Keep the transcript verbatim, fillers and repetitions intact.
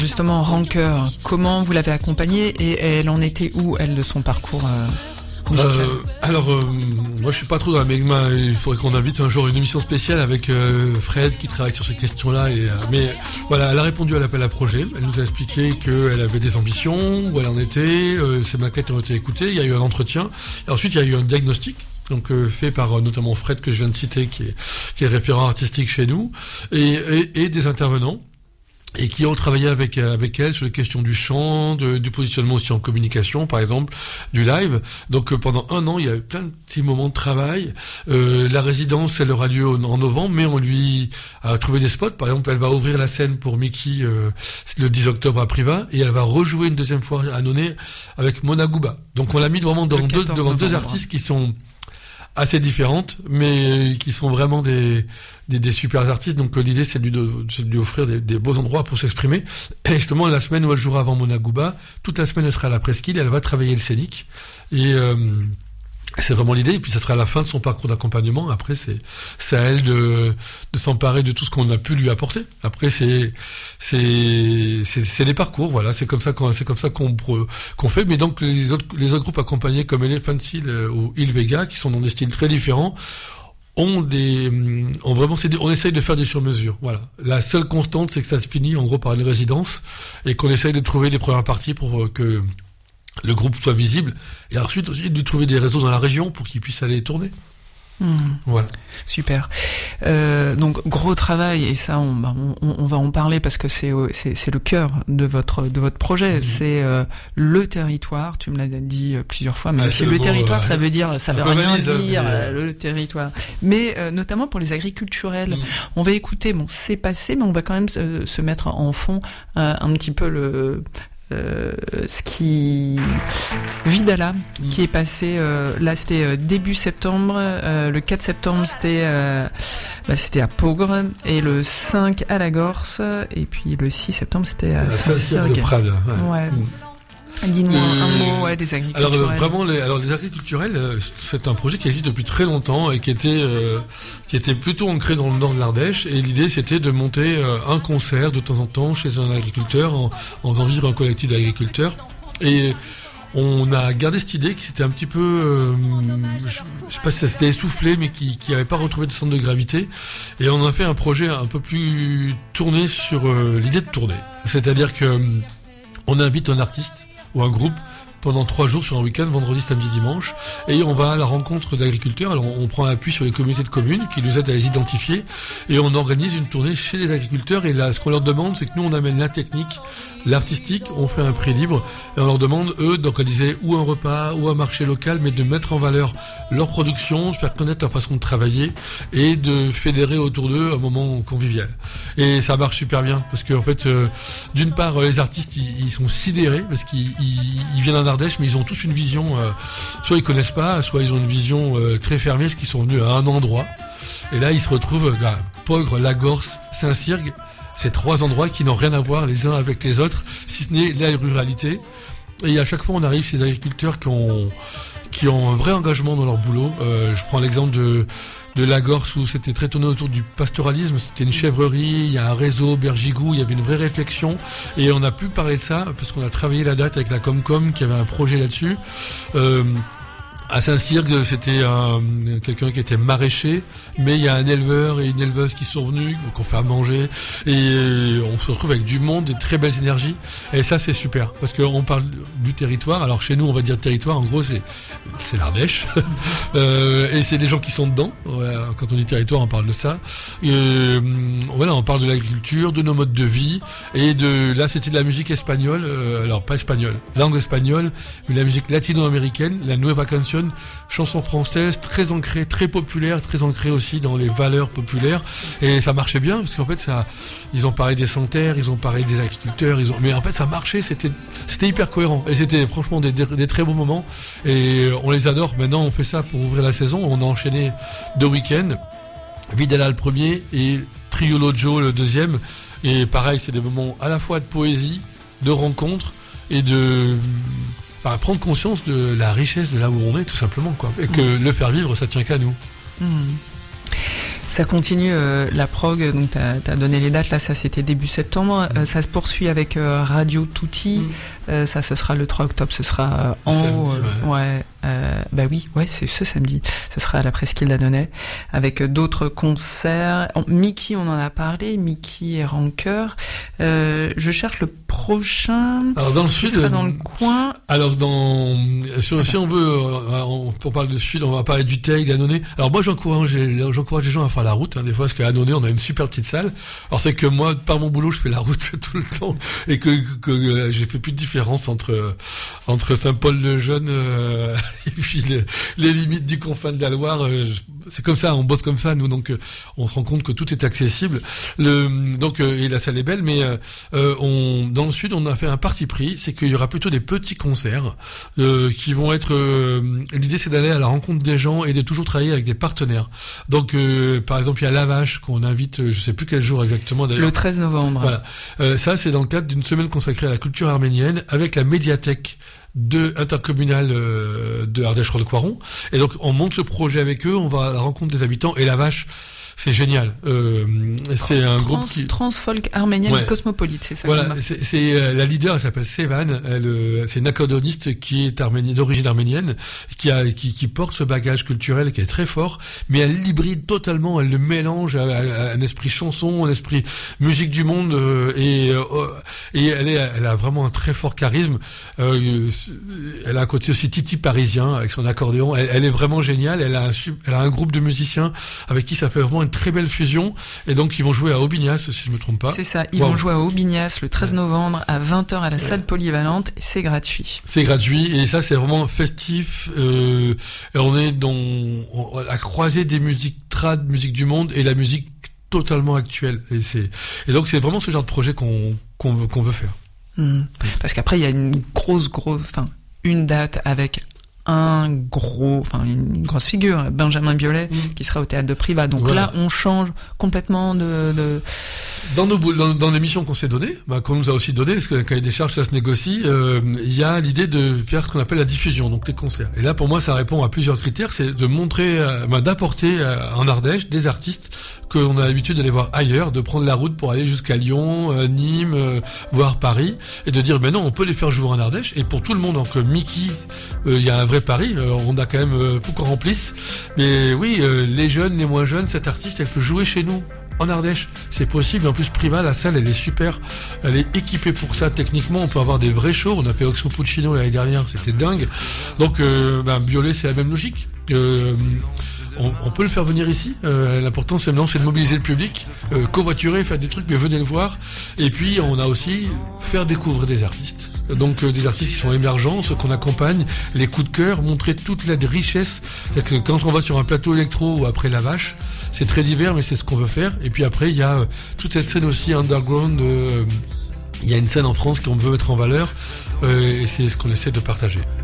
Justement, Rancœur, comment vous l'avez accompagnée et elle en était où, elle, de son parcours euh, euh, Alors, euh, moi je suis pas trop dans la magma, il faudrait qu'on invite un jour une émission spéciale avec euh, Fred qui travaille sur ces questions-là. Et, euh, mais voilà, elle a répondu à l'appel à projet, elle nous a expliqué qu'elle avait des ambitions, où elle en était, euh, ses maquettes ont été écoutées, il y a eu un entretien, et ensuite il y a eu un diagnostic. Donc euh, fait par euh, notamment Fred que je viens de citer, qui est, qui est référent artistique chez nous, et, et, et des intervenants. Et qui ont travaillé avec avec elle sur les questions du chant, de, du positionnement aussi en communication, par exemple, du live. Donc euh, pendant un an, il y a eu plein de petits moments de travail. Euh, la résidence, elle aura lieu en, en novembre, mais on lui a trouvé des spots. Par exemple, elle va ouvrir la scène pour Mickey euh, le dix octobre à Privas, et elle va rejouer une deuxième fois à Nonnet avec Mona Gouba. Donc on l'a mis vraiment dans deux, devant deux artistes qui sont assez différentes, mais qui sont vraiment des des, des super artistes. Donc euh, l'idée c'est de, lui de, c'est de lui offrir des, des beaux endroits pour s'exprimer. Et justement la semaine où elle jouera avant Mona Gouba, toute la semaine elle sera à la Presqu'île, elle va travailler le scénique. Et euh, c'est vraiment l'idée. Et puis ça sera la fin de son parcours d'accompagnement. Après c'est c'est à elle de de s'emparer de tout ce qu'on a pu lui apporter. Après c'est c'est c'est, c'est des parcours. Voilà, c'est comme ça qu'on c'est comme ça qu'on qu'on fait. Mais donc les autres les autres groupes accompagnés comme Elephant Seal ou Il Vega, qui sont dans des styles très différents, ont des ont vraiment c'est des, on essaye de faire des sur-mesures. Voilà. La seule constante, c'est que ça se finit en gros par une résidence et qu'on essaye de trouver des premières parties pour que le groupe soit visible, et ensuite aussi de trouver des réseaux dans la région pour qu'ils puissent aller tourner. Mmh. Voilà. Super. Euh, donc gros travail, et ça on, bah, on, on va en parler parce que c'est c'est, c'est le cœur de votre de votre projet. Mmh. C'est euh, le territoire. Tu me l'as dit plusieurs fois, mais ah, c'est le, le mot, territoire, euh, ça veut dire, ça veut rien valise, dire mais... le territoire. Mais euh, notamment pour les agriculturels, mmh. on va écouter. Bon, c'est passé, mais on va quand même se, se mettre en fond euh, un petit peu le Euh, ce qui Vidala mmh. qui est passé euh, là c'était euh, début septembre, euh, le quatre septembre c'était euh, bah, c'était à Peaugres, et le cinq à la Gorse, et puis le six septembre c'était à Saint-Cyril de Prades. Ouais. Ouais. Mmh. Dis-nous euh, un mot ouais, des agriculturels. Alors euh, vraiment, les, alors les agriculturels, euh, c'est un projet qui existe depuis très longtemps et qui était euh, qui était plutôt ancré dans le nord de l'Ardèche. Et l'idée, c'était de monter euh, un concert de temps en temps chez un agriculteur, en, en faisant vivre un collectif d'agriculteurs. Et on a gardé cette idée qui s'était un petit peu, euh, je, je sais pas si ça s'était essoufflé, mais qui qui avait pas retrouvé de centre de gravité. Et on a fait un projet un peu plus tourné sur euh, l'idée de tourner. C'est-à-dire que euh, on invite un artiste ou un groupe pendant trois jours sur un week-end, vendredi, samedi, dimanche, et on va à la rencontre d'agriculteurs. Alors on prend appui sur les communautés de communes qui nous aident à les identifier, et on organise une tournée chez les agriculteurs. Et là, ce qu'on leur demande, c'est que nous on amène la technique, l'artistique, on fait un prix libre, et on leur demande eux d'organiser ou un repas ou un marché local, mais de mettre en valeur leur production, de faire connaître leur façon de travailler et de fédérer autour d'eux un moment convivial. Et ça marche super bien parce que en fait, euh, d'une part, les artistes ils, ils sont sidérés parce qu'ils ils, ils viennent d'un Ardèche, mais ils ont tous une vision, euh, soit ils connaissent pas, soit ils ont une vision euh, très fermée, parce qu'ils sont venus à un endroit. Et là, ils se retrouvent à Peaugres, la Gorse, Saint-Cyril, ces trois endroits qui n'ont rien à voir les uns avec les autres, si ce n'est la ruralité. Et à chaque fois, on arrive chez des agriculteurs qui ont qui ont un vrai engagement dans leur boulot. Euh, je prends l'exemple de de la Gorse où c'était très tourné autour du pastoralisme, c'était une chèvrerie, il y a un réseau Bergigou, il y avait une vraie réflexion, et on a pu parler de ça parce qu'on a travaillé la date avec la Comcom qui avait un projet là-dessus. Euh, À Saint-Cyril, c'était un, quelqu'un qui était maraîcher, mais il y a un éleveur et une éleveuse qui sont venus, qu'on fait à manger, et on se retrouve avec du monde, des très belles énergies, et ça c'est super, parce qu'on parle du territoire. Alors chez nous on va dire territoire, en gros c'est c'est l'Ardèche, euh, et c'est les gens qui sont dedans. Quand on dit territoire, on parle de ça. Et, euh, voilà, on parle de l'agriculture, de nos modes de vie, et de là c'était de la musique espagnole, euh, alors pas espagnole, langue espagnole, mais la musique latino-américaine, la Nueva Canción, chanson française très ancrée, très populaire, très ancrée aussi dans les valeurs populaires, et ça marchait bien parce qu'en fait ça, ils ont parlé des sans-terre, ils ont parlé des agriculteurs, ils ont, mais en fait ça marchait, c'était c'était hyper cohérent, et c'était franchement des, des, des très beaux moments, et on les adore. Maintenant on fait ça pour ouvrir la saison, on a enchaîné deux week-ends, Vidala le premier et Triolo Joe le deuxième, et pareil c'est des moments à la fois de poésie, de rencontres et de Bah, prendre conscience de la richesse de là où on est, tout simplement, quoi. Et que mmh. le faire vivre, ça tient qu'à nous. Mmh. Ça continue euh, la prog, donc t'as, t'as donné les dates, là ça c'était début septembre, mmh. euh, ça se poursuit avec euh, Radio Tutti, mmh. euh, ça ce sera le trois octobre, ce sera euh, en samedi, haut, euh, ouais, ouais euh, bah oui, ouais c'est ce samedi, ce sera à la Presqu'île d'Annonay, avec euh, d'autres concerts. Mickey on en a parlé, Mickey et Rancœur, euh, je cherche le prochain. Alors dans le sud, sera dans le coin. Alors dans, sur, ah si on veut, euh, on, pour parler de sud, on va parler du Teil, d'Annonay. Alors moi j'encourage, j'encourage les gens à faire la route, hein, des fois, parce qu'à Annonay on a une super petite salle. Alors c'est que moi, par mon boulot, je fais la route tout le temps, et que, que, que euh, j'ai fait plus de différence entre entre Saint-Paul-le-Jeune euh, et puis les, les limites du confin de la Loire. Euh, c'est comme ça, on bosse comme ça, nous, donc euh, on se rend compte que tout est accessible. Le, donc euh, et la salle est belle, mais euh, on, dans le sud, on a fait un parti pris, c'est qu'il y aura plutôt des petits concerts euh, qui vont être. Euh, l'idée, c'est d'aller à la rencontre des gens et de toujours travailler avec des partenaires. Donc, euh, par exemple, il y a La Vache qu'on invite, je sais plus quel jour exactement d'ailleurs. Le treize novembre. Voilà. Euh, ça, c'est dans le cadre d'une semaine consacrée à la culture arménienne avec la médiathèque de intercommunale euh, de Ardèche-Rolle-Coiron. Et donc, on monte ce projet avec eux, on va à la rencontre des habitants, et La Vache, c'est génial. Euh, c'est un Trans, groupe qui... Transfolk arménienne ouais. cosmopolite, c'est ça. Voilà, c'est, c'est euh, la leader, elle s'appelle Sevan. Elle, euh, c'est une accordéoniste qui est arménienne, d'origine arménienne, qui a, qui, qui porte ce bagage culturel qui est très fort, mais elle l'hybride totalement. Elle le mélange à, à, à un esprit chanson, un esprit musique du monde, euh, et euh, et elle est, elle a vraiment un très fort charisme. Euh, elle a un côté aussi Titi parisien avec son accordéon. Elle, elle est vraiment géniale. Elle a, un, elle a un groupe de musiciens avec qui ça fait vraiment une très belle fusion, et donc ils vont jouer à Aubignas, si je me trompe pas. C'est ça, ils wow. vont jouer à Aubignas le treize novembre à vingt heures à la salle polyvalente, et c'est gratuit. C'est gratuit, et ça c'est vraiment festif, euh, et on est dans on, à la croisée des musiques trad, musique du monde, et la musique totalement actuelle, et c'est et donc c'est vraiment ce genre de projet qu'on qu'on veut, qu'on veut faire. Mmh. Parce qu'après il y a une grosse grosse enfin une date avec un gros, enfin une grosse figure, Benjamin Biolay, mmh. qui sera au théâtre de Privas. Donc voilà. Là, on change complètement de. de... Dans nos dans, dans les missions qu'on s'est données, bah, qu'on nous a aussi donné, parce que quand il y a des charges, ça se négocie. Euh, il y a l'idée de faire ce qu'on appelle la diffusion, donc les concerts. Et là, pour moi, ça répond à plusieurs critères. C'est de montrer, euh, bah, d'apporter euh, en Ardèche des artistes qu'on a l'habitude d'aller voir ailleurs, de prendre la route pour aller jusqu'à Lyon, euh, Nîmes, euh, voire Paris, et de dire, ben non, on peut les faire jouer en Ardèche. Et pour tout le monde, donc Mickey, il euh, y a un vrai pari. Euh, on a quand même, euh, faut qu'on remplisse. Mais oui, euh, les jeunes, les moins jeunes, cette artiste, elle peut jouer chez nous. En Ardèche, c'est possible. En plus, Prima, la salle, elle est super. Elle est équipée pour ça. Techniquement, on peut avoir des vrais shows. On a fait Oxmo Puccino l'année dernière, c'était dingue. Donc, euh, ben, Biolay, c'est la même logique. Euh, on, on peut le faire venir ici. Euh, l'important, c'est maintenant, c'est de mobiliser le public, euh, covoiturer, faire des trucs, mais venez le voir. Et puis, on a aussi faire découvrir des artistes. Donc euh, des artistes qui sont émergents, ceux qu'on accompagne, les coups de cœur, montrer toute la richesse. C'est-à-dire que quand on va sur un plateau électro ou après La Vache, c'est très divers, mais c'est ce qu'on veut faire. Et puis après, il y a euh, toute cette scène aussi underground. Euh, il y a une scène en France qu'on veut mettre en valeur, euh, et c'est ce qu'on essaie de partager.